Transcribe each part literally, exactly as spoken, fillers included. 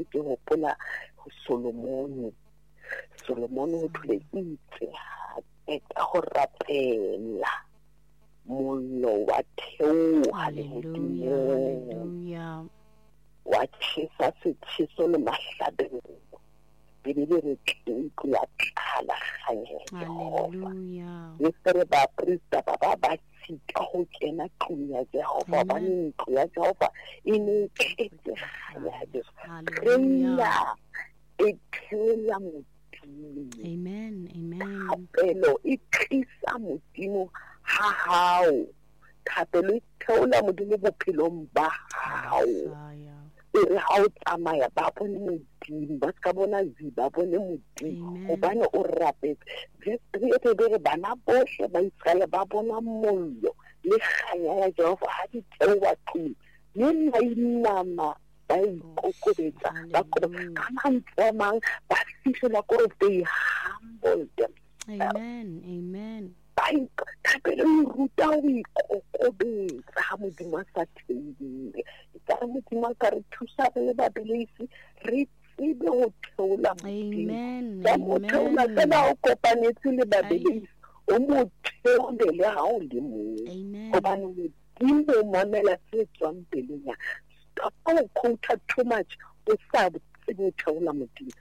gape ke gopola Solomon. Solomon o thule itse ka go rapela mollo wa theoha lehodimong wa tšhesa setšheso le mahlabeng pele re tlile ya tlala ganyega le fere ba prista ba ba ba tshika go kena tlung ya Jehova ba ntlo ya Jehova e ne tletse ganyega prayer e theola modimo. Amen, amen. Thapelo e tlisa modimo ha hao, thapelo e theola modimo bophelong ba hao. E re ha o tsamaya ba bone modimo ba ska bona zi ba bone modimo gobane o rapetse re re bana bohle ba Israele ba bona mollo le kganya ya Jehova ha di theoa tlung le nna inama ba ikokobetsa ba ka mantswe mang ba fihlela gore they humble them. Amen, amen. Thapelo e ruta o ikokobetsa ha modimo a sa theile e ka re modimo a ka re thusa re le babeleisi re tsebe go theola modimo ka mo theola fela o kopanetse le babeleisi o mo theole le ha o le mong gobane modimo o mamela se tswang peleng ya stop go quote too much o sa tsebe theola modimo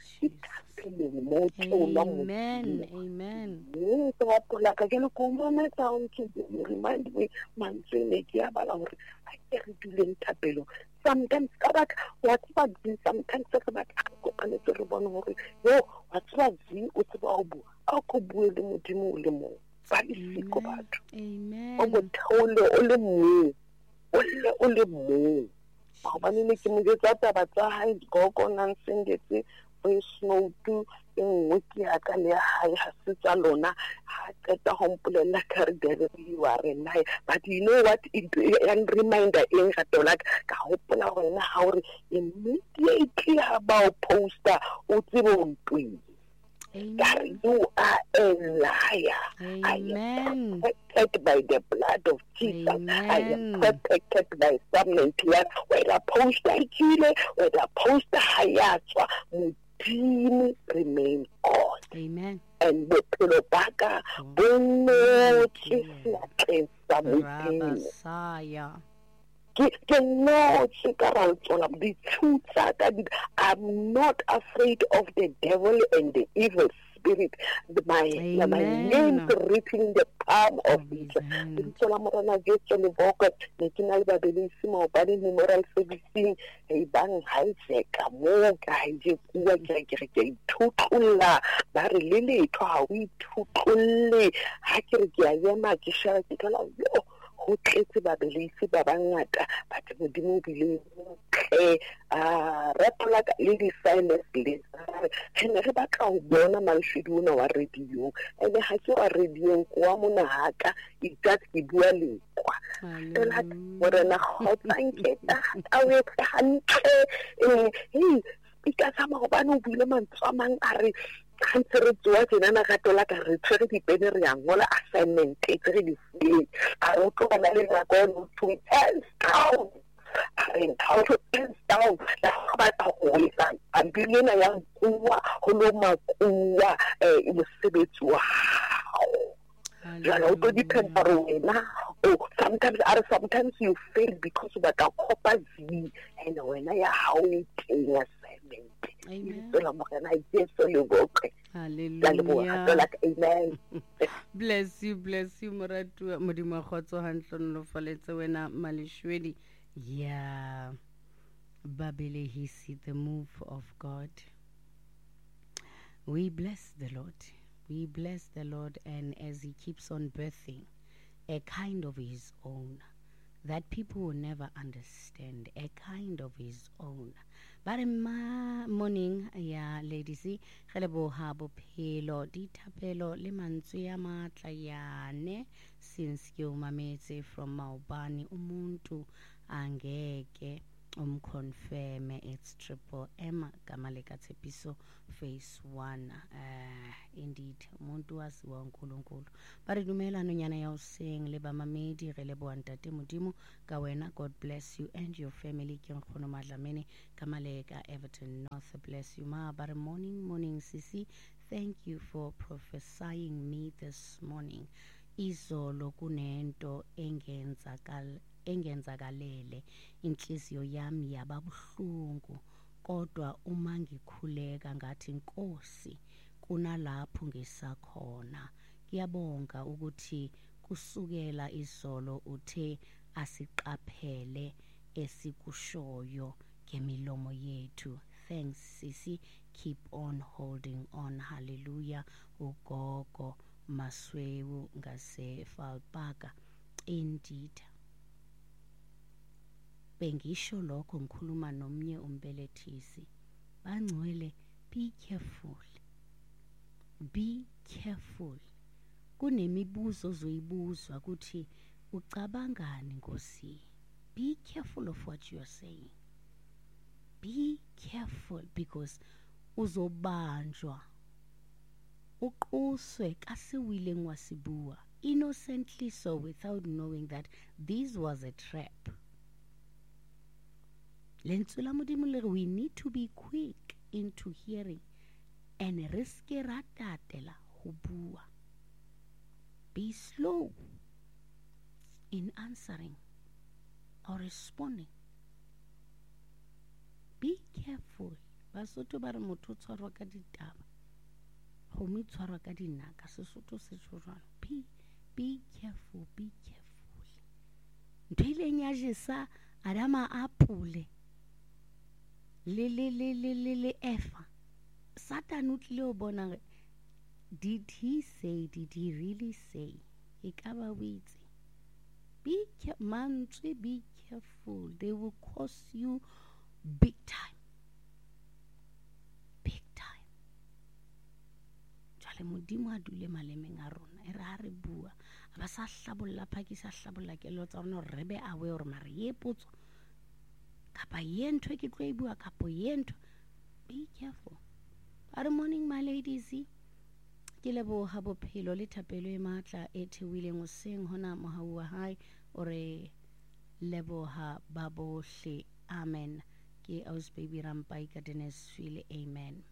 Amen, amen. Yes, what like again, come on, sound remind me, man, I can't do tabelo. Sometimes, what's about this? Sometimes, about and it's a one. No, what's about this? What's about I'll go with the Mutimo. Amen. Oh, but only, only me, only, only me. How many make him get up about the high go on and sing it? Snow to wiki at a high has lona, at the home pull and you are a night. But you know what? It and reminder in like Kahopola how immediately about poster or zero twin. That you are a liar. Amen. I am protected by the blood of Jesus. Amen. I am protected by something here. Whether poster Chile, whether poster Hayatwa, Mudini remain God. Amen. And the Pilobaka, Bono, Chisna, and Rabasaya. The Lord, the truth that I'm not afraid of the devil and the evil spirit. My, my name is written in the palm of his hand. Moral servicing a bang high check, a more guy, Tutula, Barry Lily, Twawi, Tutuli, Hakirgayama, Kisha, go tletse babeleisi ba bangata ba ke modimo bile ke a rapola ka le di silence le ene re ba ka o bona malshidi ona wa radio ene ha ke wa radio kwa mona haka e ka ke bua le kwa ela gore na khotsanketa a we ka hantle eh hey ika sama go bana o bile mantswa mang a re Cancer to what in an acatola can return the penny and one assignment, it's really free. I don't go and I go to hands down. I mean, how to hands down. That's about a whole time. I'm beginning a young Kua, Holoma Kua, in the city to wow. You are also depend on now. Oh, sometimes, sometimes you fail because of that copper Z, and when I how it is assignment. Amen. Hallelujah. Amen. Bless you, bless you, Moratu. Modimo khotso hantle no faletse wena malishwedi. Yeah. Babele, he see the move of God. We bless the Lord. We bless the Lord, and as he keeps on birthing a kind of his own that people will never understand, a kind of his own. But in my morning, yeah, ladies, gelebo ha bophelo ditapelo le mantswe ya matla yane since ke o mametse from Maobane umuntu angeke umconfirm it's triple M Kamaleka Tepiso phase one. Uh, indeed umuntu waziwa uNkulunkulu. Bari dumela nonyana ya useng le ba mamedi re le boantate modimo ka wena. God bless you and your family. Ke nkgono Madlamene Kamaleka Everton North. Bless you ma. Bari morning morning sisi. Thank you for prophesying me this morning. Izolo kunento engenzakala engenzakalele inhliziyo yami yababuhlungu, kodwa uma ngikhuleka ngathi Nkosi kunalapho ngisakhona. Ngiyabonga ukuthi kusukela izolo uthe asiqaphele esikushoyo ngemilomo yethu. Thanks sisi, keep on holding on. Hallelujah. Ugogo Maswewu ngase Falpaka. Indeed, bengisho lokho ngikhuluma nomnye umbelethisi. Bangcwele, be careful, be careful. Kunemibuzo ozoyibuzwa ukuthi ucabangani Nkosi. Be careful of what you are saying. Be careful, because uzobanjwa uquswe kasiwile ngwasibua, innocently so, without knowing that this was a trap. Lentswe modimo le re we need to be quick into hearing and riske ratatela ho bua. Be slow in answering or responding. Be careful. Basotho ba re motho tshwarwa ka ditaba, ho mi tshwarwa ka dinaka. Sesotho se tshwarwa. Be be careful, be careful. Ntwele nya jesa adama apule. Le le le le le le efa. Satan utlile o bona. Did he say, did he really say? Ekaba witse. Be careful, mantswe, be careful. They will cost you big time. Big time. Jale modimo a dule malemeng a rona. E re ha re bua. Ba sa hlabolla phaki sa hlabolla ke lo tsa rona re be awe hore mare ye potso. Kapa ye ntho ke tlo e bua kapo ye ntho. Be careful. Good morning my ladies. Ke leboha bophelo le thapelo e matla e thewileng hoseng hona mohau wa hae ore leboha ba bohle. Amen. Ke aus baby Rampai ka Denisville. Amen.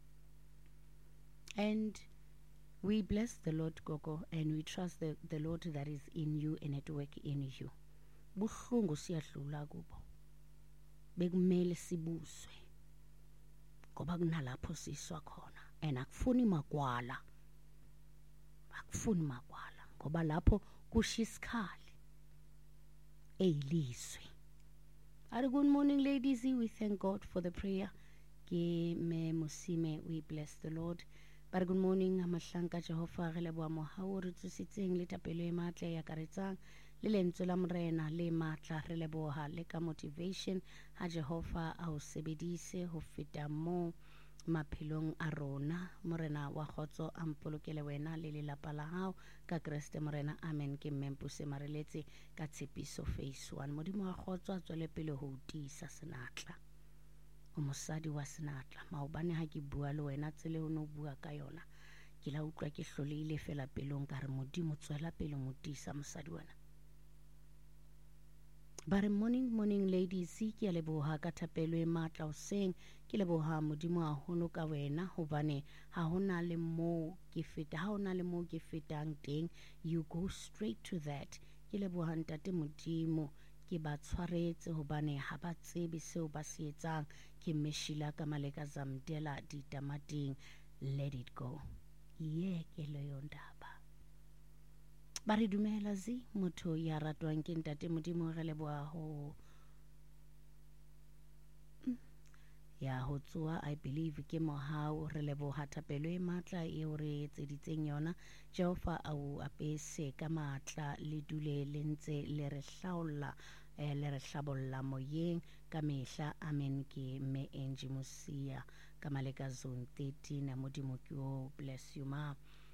And we bless the Lord Gogo, and we trust the, the Lord that is in you and at work in you. Buhlungu siyadlula kubo. Bekumele sibuswe. Ngoba kunalapho siswa khona. And akufuni magwala. Akufuni magwala. Ngoba lapho kushisikhali eyilizwe. Good morning ladies. We thank God for the prayer. Ke me musime, we bless the Lord. But good morning amahlanka Jehova re leboha mohau re tsitsitseng le tapelo e matla ya karetsang le lentswe la morena le matla re leboha le ka motivation ha Jehova a o sebedise ho feta mo maphelong a rona. Morena wa khotso a mpolokele wena le lelapa la hao ka Kriste morena. Amen. Ke mmempuse mareletse ka Tshepiso phase one. Modimo wa khotso a tswele pele ho tisa senatla o mosadi wa senatla maobane ha ke bua le wena tsele o no bua ka yona ke la utlwa ke hloleile fela pelong ka re modimo tswela pele mo tisa mosadi wena. But morning morning ladies, ke leboha ka thapelo e matla hoseng. Ke leboha modimo haholo ka wena hobane ha hona le mo ke feta ha hona le mo ke fetang teng. You go straight to that. Ke leboha ntate modimo ke ba tshwaretse hobane ha ba tsebe seo ba se etsang. Ke meshila ka Maleka Zamdela ditamating. Let it go. Ye ke le yondaba. Bari dumela zi motho ya ratwang ke ntate modimo re leboha ho ya ho tswa. I believe ke mohau re leboha thapelo e matla e o re etseditseng yona. Jehova au apese ka matla le dule le ntse le re hlaolla eh, le re hlabolla moyeng ka mehla. Amen. Ke me enji mosia ka Maleka zone thirteen. Modimo ke o bless you ma.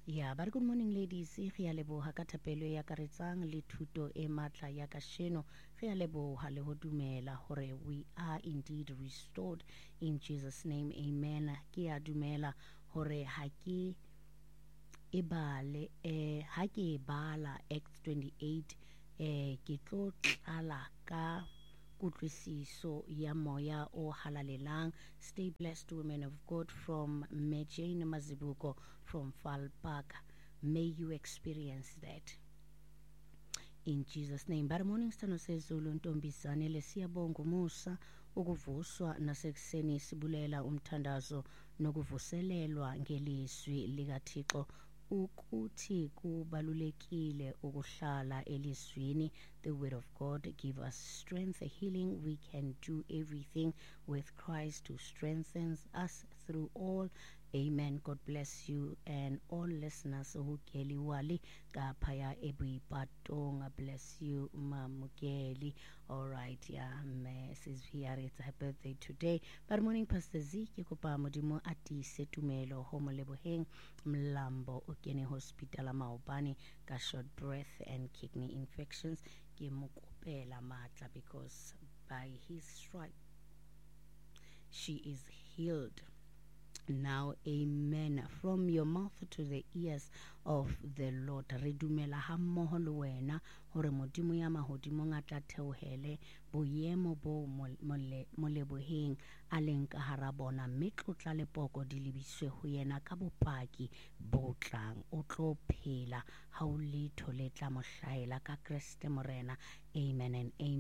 Yeah, but good morning, ladies. Re a leboha ka thapelo ya karetsang le thuto e matla ya kasheno. Re a leboha le ho dumela hore we are indeed restored in Jesus' name. Amen. Ke a dumela hore ha ke e bale eh ha ke e bala Acts twenty-eight eh ke tlo tlala ka kutlwisiso ya moya o halalelang. Stay blessed, women of God, from Mejane Mazibuko from Falpark. May you experience that in Jesus' name. But morning stano sezulu ntombizane lesiyabonga umusa ukuvuswa nasekuseni sibulela umthandazo nokuvuselelwa ngelizwi likaThixo ukuthi kubalulekile ukuhlala elizwini. The word of God give us strength, healing. We can do everything with Christ who strengthens us through all. Amen. God bless you and all listeners who Kelly Wali Kapaya Ebi Patong. Bless you, Mamukeli. All right, yeah, Missus Here, it's her birthday today. But morning, Pastor Ziki Kopa Modimo Ati Setumelo Homo Leboheng Mlambo Ukene Hospital Maobani got short breath and kidney infections. Gemukopela Mata, because by his stripe she is healed. Now, amen. From your mouth to the ears of the Lord. Redumela ha mmoho le wena hore modimo ya mahodimo ngata theohele boyemo bo moleboheng a leng ka hara bona, mme tlotla le poko di lebiswe ho yena ka bopaki bo tlang. O tlo phela ha o letho le tla mo hlahela ka Kriste morena. Amen and amen.